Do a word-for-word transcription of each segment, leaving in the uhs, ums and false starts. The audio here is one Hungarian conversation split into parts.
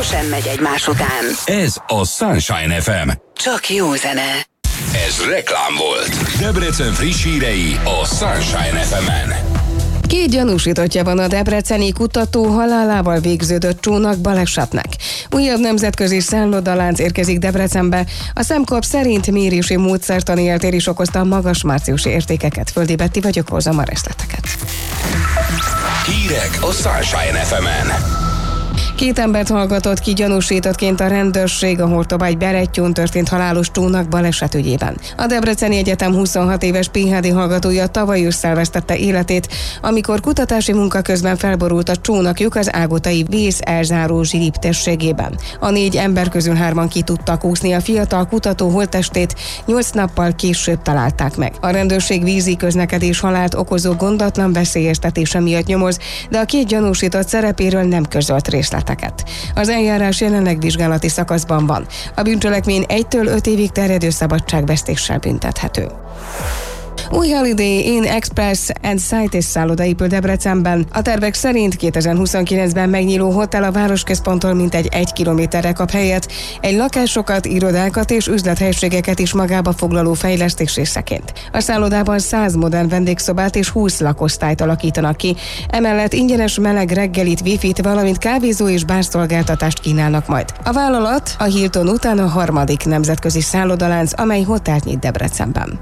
rendszeresen megy egymás után. Ez a Sunshine ef em. Csak jó zene. Ez reklám volt. Debrecen friss hírei a Sunshine ef emen. Két gyanúsítottja van a debreceni kutató halálával végződött csónak balesetnek. Újabb nemzetközi szállodalánc érkezik Debrecenbe. A SemCorp szerint mérési módszertani eltérés okozta a magas márciusi értékeket. Földi Betti vagyok, hozzam a részleteket. Hírek a Sunshine ef emen. Két embert hallgatott ki gyanúsítottként a rendőrség a Hortobágy-Berettyón történt halálos csónak baleset ügyében. A Debreceni Egyetem huszonhat éves pé há dé hallgatója tavaly ősszel vesztette életét, amikor kutatási munka közben felborult a csónakjuk az ágotai vész elzáró zsilip térségében. A négy ember közül hárman ki tudtak úszni, a fiatal kutató holttestét nyolc nappal később találták meg. A rendőrség vízi közlekedés halált okozó gondatlan veszélyeztetése miatt nyomoz, de a két gyanúsított szerepéről nem közölt részlet. Az eljárás jelenleg vizsgálati szakaszban van. A bűncselekmény egytől öt évig terjedő szabadságvesztéssel büntethető. Új Holiday Inn Express and Cities szálloda épül Debrecenben. A tervek szerint kétezer-huszonkilencben megnyíló hotel a városközponttól mintegy egy kilométerre kap helyet, egy lakásokat, irodákat és üzlethelységeket is magába foglaló fejlesztés részeként. A szállodában száz modern vendégszobát és húsz lakosztályt alakítanak ki, emellett ingyenes meleg reggelit, wifi-t, valamint kávézó és bárszolgáltatást kínálnak majd. A vállalat a Hilton után a harmadik nemzetközi szállodalánc, amely hotelt nyit Debrecenben.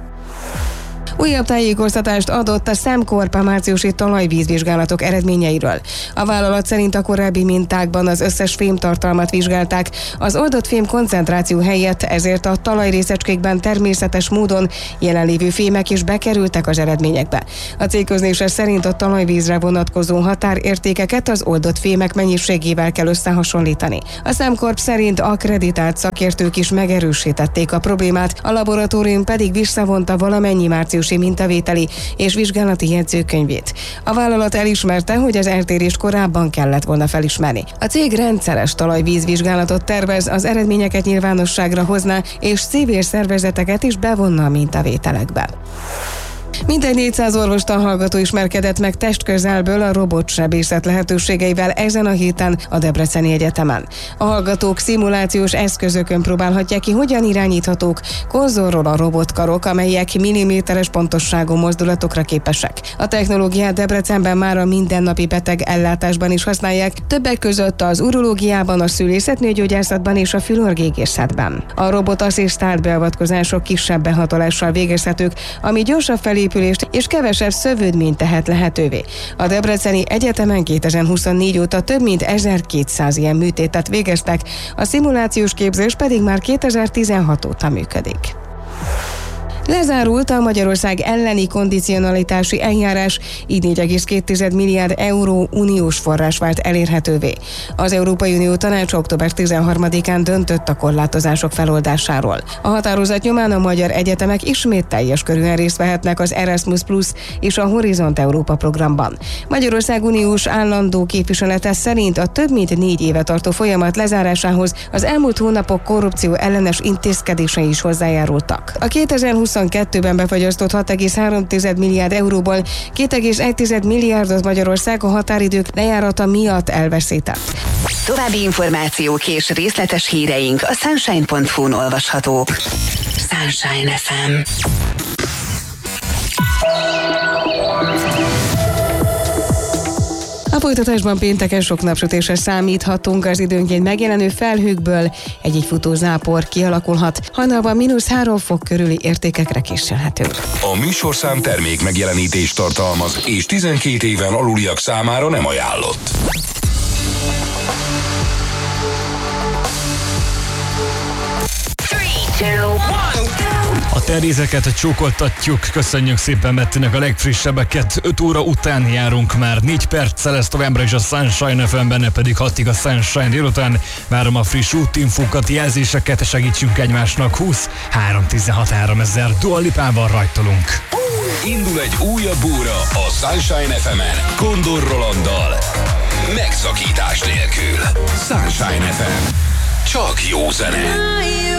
Újabb tájékoztatást adott a SemCorp a márciusi talajvízvizsgálatok eredményeiről. A vállalat szerint a korábbi mintákban az összes fémtartalmat vizsgálták, az oldott fém koncentráció helyett, ezért a talajrészecskékben természetes módon jelenlévő fémek is bekerültek az eredményekbe. A cég közlése szerint a talajvízre vonatkozó határértékeket az oldott fémek mennyiségével kell összehasonlítani. A SemCorp szerint akkreditált szakértők is megerősítették a problémát, a laboratórium pedig visszavonta valamennyi március mintavételi és vizsgálati jegyzőkönyvét. A vállalat elismerte, hogy az eltérést korábban kellett volna felismerni. A cég rendszeres talajvízvizsgálatot tervez, az eredményeket nyilvánosságra hozna, és civil szervezeteket is bevonna a mintavételekbe. Mintegy négyszáz orvostan hallgató ismerkedett meg testközelből a robotsebészet lehetőségeivel ezen a héten a Debreceni Egyetemen. A hallgatók szimulációs eszközökön próbálhatják ki, hogyan irányíthatók konzolról a robotkarok, amelyek milliméteres pontosságú mozdulatokra képesek. A technológiát Debrecenben már a mindennapi beteg ellátásban is használják, többek között az urológiában, a szülészetnőgyógyászatban és a fülorgégészetben. A robotasszisztált beavatkozások kisebb behatolással végezhetők, ami gyorsabb felé és kevesebb szövődményt tehet lehetővé. A Debreceni Egyetemen kétezer-huszonnégy óta több mint ezerkétszáz ilyen műtétet végeztek, a szimulációs képzés pedig már kétezer-tizenhat óta működik. Lezárult a Magyarország elleni kondicionalitási eljárás, így négy egész két milliárd euró uniós forrás vált elérhetővé. Az Európai Unió Tanácsa október tizenharmadikán döntött a korlátozások feloldásáról. A határozat nyomán a magyar egyetemek ismét teljes körűen részt vehetnek az Erasmus Plus és a Horizont Európa programban. Magyarország uniós állandó képviselete szerint a több mint négy éve tartó folyamat lezárásához az elmúlt hónapok korrupció ellenes intézkedései is hozzájárultak. A kétezer-huszonkettőben befagyasztott hat egész három milliárd euróból két egész egy milliárdot Magyarország a határidők lejárata miatt elveszített. További információk és részletes híreink a sunshine pont hu-n olvashatók. Sunshine ef em. A folytatásban pénteken sok napsütésre számíthatunk, az időnként megjelenő felhőkből egy-egy futó zápor kialakulhat, hajnalban mínusz három fok körüli értékekre készülhetünk. A műsorszám termék megjelenítést tartalmaz, és tizenkét éven aluliak számára nem ajánlott. A terézeket csókoltatjuk, köszönjük szépen Bettinek a legfrissebbeket. öt óra után járunk már, négy perccel lesz továbbra is a Sunshine ef em, benne pedig hatig a Sunshine délután. Várom a friss útinfókat, jelzéseket, segítsünk egymásnak. húsz három tizenhat három ezer Dua Lipával rajtolunk. Indul egy újabb óra a Sunshine ef emen Kondor Rolanddal. Megszakítás nélkül. Sunshine ef em. Csak jó zene.